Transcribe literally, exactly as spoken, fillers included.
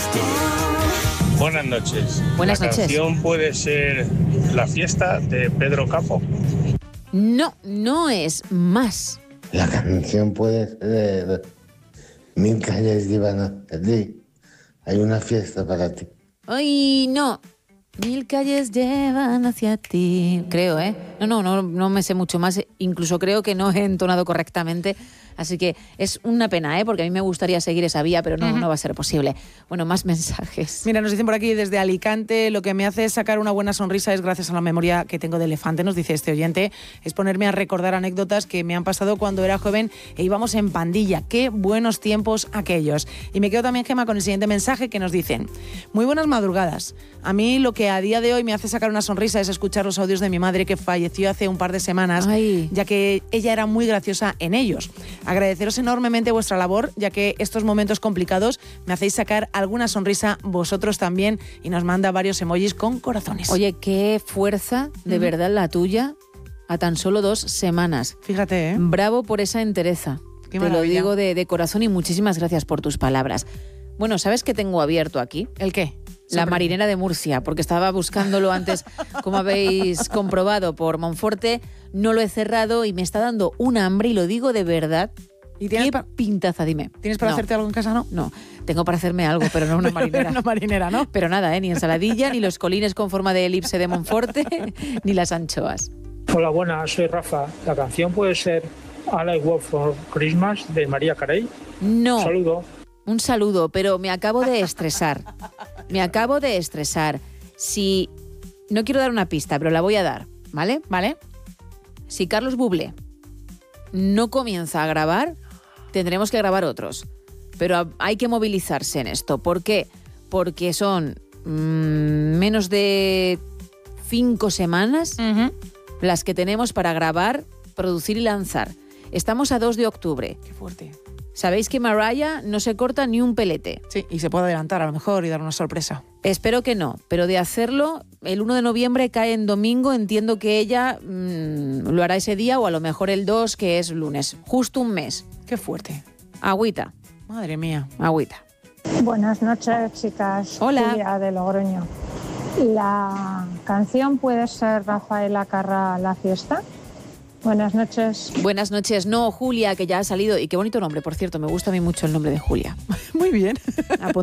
Buenas noches. Buenas ¿La noches. canción puede ser La fiesta de Pedro Capó? No, no es más. La canción puede ser Mil calles llevan a ti. Hay una fiesta para ti. Ay, no. Mil calles llevan hacia ti. Creo, ¿eh? No, no, no, no me sé mucho más. Incluso creo que no he entonado correctamente. Así que es una pena, ¿eh? Porque a mí me gustaría seguir esa vía, pero no, uh-huh. no va a ser posible. Bueno, más mensajes. Mira, nos dicen por aquí desde Alicante, lo que me hace sacar una buena sonrisa es gracias a la memoria que tengo de elefante, nos dice este oyente, es ponerme a recordar anécdotas que me han pasado cuando era joven e íbamos en pandilla. Qué buenos tiempos aquellos. Y me quedo también, Gemma, con el siguiente mensaje que nos dicen. Muy buenas madrugadas. A mí lo que a día de hoy me hace sacar una sonrisa es escuchar los audios de mi madre que falleció hace un par de semanas, Ay. ya que ella era muy graciosa en ellos. Agradeceros enormemente vuestra labor, ya que estos momentos complicados me hacéis sacar alguna sonrisa vosotros también, y nos manda varios emojis con corazones. Oye, qué fuerza, de mm. verdad, la tuya, a tan solo dos semanas. Fíjate, ¿eh? Bravo por esa entereza. Qué Te lo digo de, de corazón y muchísimas gracias por tus palabras. Bueno, ¿sabes qué tengo abierto aquí? ¿El qué? La marinera de Murcia, porque estaba buscándolo antes, como habéis comprobado, por Monforte. No lo he cerrado y me está dando un hambre, y lo digo de verdad. ¿Y tienes ¿Qué pa- pintaza, dime? ¿Tienes para no. hacerte algo en casa, no? No, tengo para hacerme algo, pero no una marinera. Una marinera, ¿no? Pero nada, ¿eh? Ni ensaladilla, ni los colines con forma de elipse de Monforte, ni las anchoas. Hola, buenas, soy Rafa. La canción puede ser All I Want for Christmas de María Carey. No. Un saludo. Un saludo, pero me acabo de estresar. Me acabo de estresar. Si... No quiero dar una pista, pero la voy a dar, ¿vale? ¿Vale? Si Carlos Bublé no comienza a grabar, tendremos que grabar otros. Pero hay que movilizarse en esto. ¿Por qué? Porque son mmm, menos de cinco semanas uh-huh. las que tenemos para grabar, producir y lanzar. Estamos a dos de octubre. Qué fuerte. Sabéis que Mariah no se corta ni un pelete. Sí, y se puede adelantar a lo mejor y dar una sorpresa. Espero que no, pero de hacerlo, el uno de noviembre cae en domingo, entiendo que ella mmm, lo hará ese día, o a lo mejor el dos, que es lunes. Justo un mes. Qué fuerte. Agüita. Madre mía. Agüita. Buenas noches, chicas. Hola. Julia de Logroño. La canción puede ser Rafaela Carrà, La fiesta. Buenas noches. Buenas noches. No, Julia, que ya ha salido. Y qué bonito nombre, por cierto. Me gusta a mí mucho el nombre de Julia. Muy bien.